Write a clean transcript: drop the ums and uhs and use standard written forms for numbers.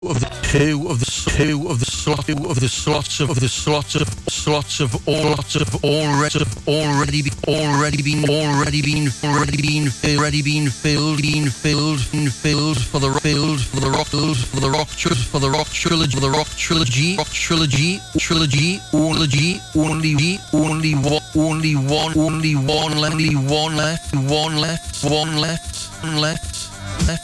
of the two of the two of the slot of the slots of the slots of already filled for the rock trilogy only one left